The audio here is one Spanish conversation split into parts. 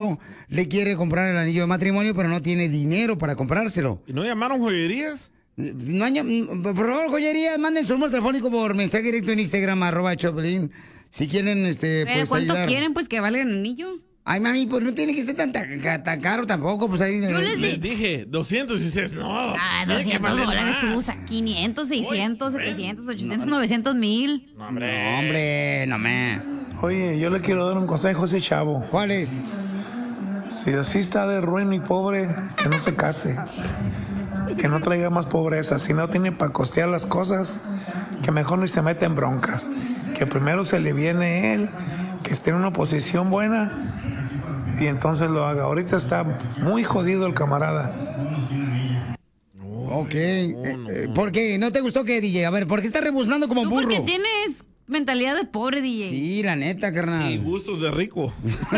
hijo le quiere comprar el anillo de matrimonio, pero no tiene dinero para comprárselo. ¿Y no llamaron joyerías? No, por favor, joyerías, manden su número telefónico por mensaje directo en Instagram, @Choplin. Si quieren, ¿Pero pues cuánto ayudar. quieren, pues, que vale el anillo? Ay, mami, pues no tiene que ser tan caro tampoco, pues ahí... Les dije, 200 y dices, no. Ah, tiene que valer $200 más. tú usa 500, 600, 700, 800, 900, 1000. No, hombre. No, hombre, no me... Oye, yo le quiero dar un consejo a ese chavo. ¿Cuál es? Si así está de ruin y pobre, que no se case. Que no traiga más pobreza. Si no tiene para costear las cosas, que mejor ni se mete en broncas. Que primero se le viene él, que esté en una posición buena y entonces lo haga. Ahorita está muy jodido el camarada. Ok. ¿Por qué? ¿No te gustó qué, DJ? A ver, ¿por qué estás rebuznando como Tú burro? porque tienes mentalidad de pobre, DJ. Sí, la neta, carnal. Y gustos de rico.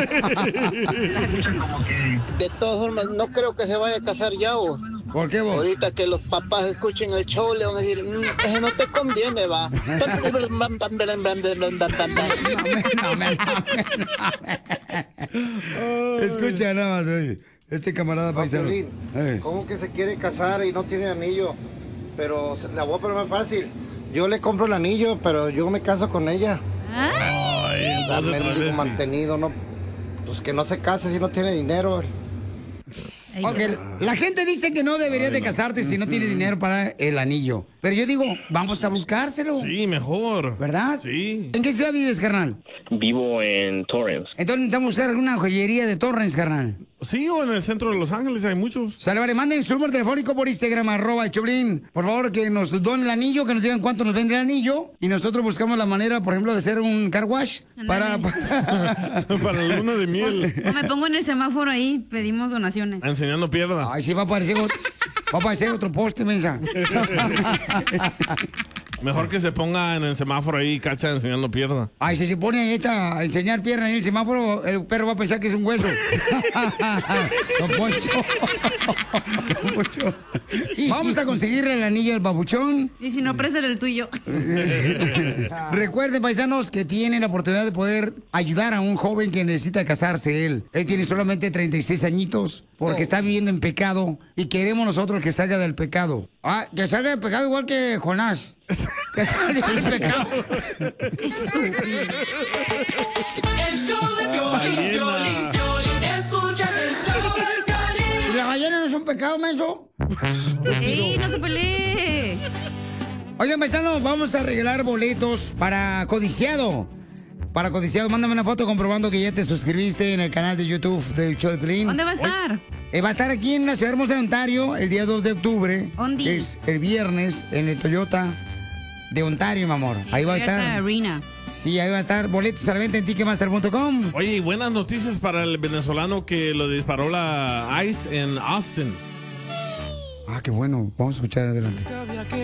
De todas formas, no creo que se vaya a casar ya, vos. ¿Por qué, vos? Ahorita que los papás escuchen el show, le van a decir, ese no te conviene, va. Escucha nada más, oye. Este camarada paisano. ¿Cómo que se quiere casar y no tiene anillo? Pero la voy a poner más fácil. Yo le compro el anillo, pero yo me caso con ella. Ay, entonces otra vez sí. Mantenido, no. Pues que no se case si no tiene dinero. Ok, la gente dice que no deberías de casarte si no tienes dinero para el anillo. Pero yo digo, vamos a buscárselo. Sí, mejor. ¿Verdad? Sí. ¿En qué ciudad vives, carnal? Vivo en Torrance. Entonces necesitamos buscar una joyería de Torrance, carnal. Sí, o en el centro de Los Ángeles hay muchos. Sale, vale, manden su número telefónico por Instagram, @Choplin. Por favor, que nos donen el anillo, que nos digan cuánto nos vende el anillo. Y nosotros buscamos la manera, por ejemplo, de hacer un car wash para Para la luna de miel. O me pongo en el semáforo ahí, pedimos donaciones. Enseñando pierna. Ay, sí, va a aparecer otro poste, mensa. Mejor que se ponga en el semáforo ahí, cacha, enseñando pierna. Ay, si se pone a enseñar pierna en el semáforo, el perro va a pensar que es un hueso. Don Poncho. Don Poncho. Vamos a conseguirle el anillo al babuchón. Y si no, présele el tuyo. Recuerden, paisanos, que tienen la oportunidad de poder ayudar a un joven que necesita casarse él. Él tiene solamente 36 añitos porque está viviendo en pecado y queremos nosotros que salga del pecado. Ah, que salga del pecado igual que Jonás. Que salga del pecado. El show de Piolín, escuchas el show de Piolín. ¿Y la ballena no es un pecado, menso? ¡Ey, no se pelee! Oigan, paisanos, vamos a regalar boletos para Codiciado. Para Codiciado, mándame una foto comprobando que ya te suscribiste en el canal de YouTube del show de Piolín. ¿Dónde va a estar? Va a estar aquí en la ciudad hermosa de Ontario el día 2 de octubre. ¿Dónde? Que es el viernes en el Toyota de Ontario, mi amor. Ahí va a Toyota estar. Arena. Sí, ahí va a estar. Boletos a la venta en Ticketmaster.com. Oye, y buenas noticias para el venezolano que lo disparó la ICE en Austin. Ah, qué bueno. Vamos a escuchar adelante.